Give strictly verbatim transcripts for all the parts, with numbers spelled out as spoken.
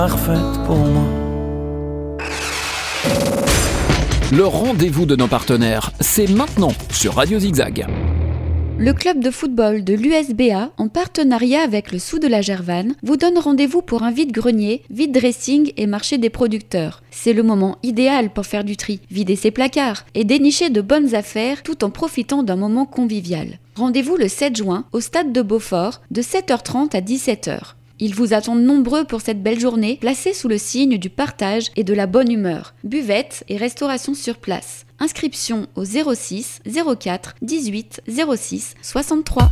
Parfaite pour moi. Le rendez-vous de nos partenaires, c'est maintenant sur Radio Zigzag. Le club de football de l'U S B A, en partenariat avec le Sous de la Gervanne, vous donne rendez-vous pour un vide-grenier, vide-dressing et marché des producteurs. C'est le moment idéal pour faire du tri, vider ses placards et dénicher de bonnes affaires tout en profitant d'un moment convivial. Rendez-vous le sept juin au stade de Beaufort de sept heures trente à dix-sept heures. Ils vous attendent nombreux pour cette belle journée, placée sous le signe du partage et de la bonne humeur. Buvette et restauration sur place. Inscription au zéro six zéro quatre dix-huit zéro six soixante-trois.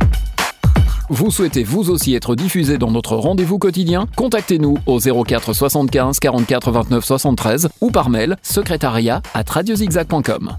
Vous souhaitez vous aussi être diffusé dans notre rendez-vous quotidien ? Contactez-nous au zéro quatre soixante-quinze quarante-quatre vingt-neuf soixante-treize ou par mail secrétariat arobase radiozigzag point com.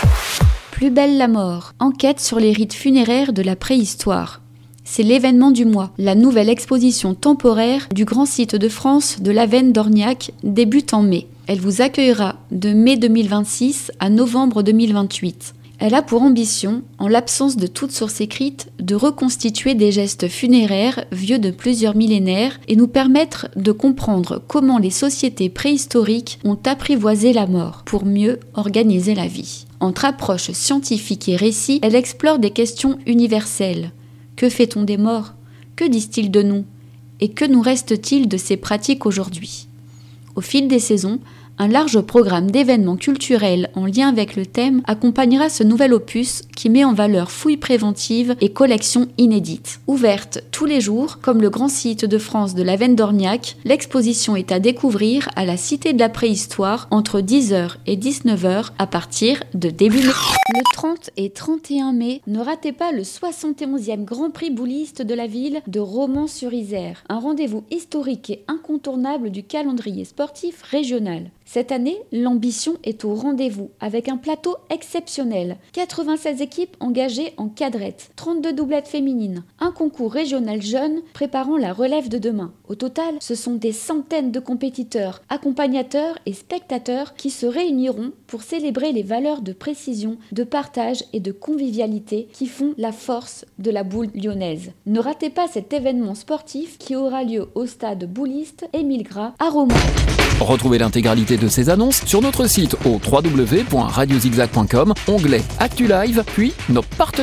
Plus belle la mort. Enquête sur les rites funéraires de la préhistoire. C'est l'événement du mois. La nouvelle exposition temporaire du grand site de France de l'Avenne d'Orniac débute en mai. Elle vous accueillera de mai deux mille vingt-six à novembre deux mille vingt-huit. Elle a pour ambition, en l'absence de toute source écrite, de reconstituer des gestes funéraires vieux de plusieurs millénaires et nous permettre de comprendre comment les sociétés préhistoriques ont apprivoisé la mort pour mieux organiser la vie. Entre approche scientifique et récit, elle explore des questions universelles. Que fait-on des morts ? Que disent-ils de nous ? Et que nous reste-t-il de ces pratiques aujourd'hui ? Au fil des saisons, un large programme d'événements culturels en lien avec le thème accompagnera ce nouvel opus qui met en valeur fouilles préventives et collections inédites. Ouverte tous les jours, comme le grand site de France de l'Avenne d'Orniac, l'exposition est à découvrir à la Cité de la Préhistoire entre dix heures et dix-neuf heures à partir de début mai. Le trente et trente et un mai, ne ratez pas le soixante et onzième Grand Prix bouliste de la ville de Romans-sur-Isère, un rendez-vous historique et incontournable du calendrier sportif régional. Cette année, l'ambition est au rendez-vous avec un plateau exceptionnel. quatre-vingt-seize équipes engagées en cadrette, trente-deux doublettes féminines, un concours régional jeune préparant la relève de demain. Au total, ce sont des centaines de compétiteurs, accompagnateurs et spectateurs qui se réuniront pour célébrer les valeurs de précision, de partage et de convivialité qui font la force de la boule lyonnaise. Ne ratez pas cet événement sportif qui aura lieu au stade bouliste Émile Gras à Romans. Retrouvez l'intégralité de ces annonces sur notre site au w w w point radiozigzag point com, onglet Actu Live, puis nos partenaires.